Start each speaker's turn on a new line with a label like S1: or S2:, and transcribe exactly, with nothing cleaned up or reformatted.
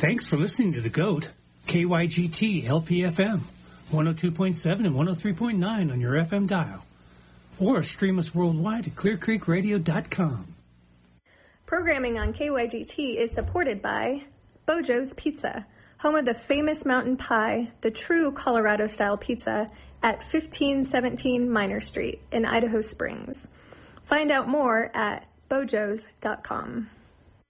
S1: Thanks for listening to The GOAT, K Y G T L P F M, one oh two point seven and one oh three point nine on your F M dial. Or stream us worldwide at clear creek radio dot com.
S2: Programming on K Y G T is supported by Bojo's Pizza, home of the famous mountain pie, the true Colorado-style pizza, at fifteen seventeen Minor Street in Idaho Springs. Find out more at bojos dot com.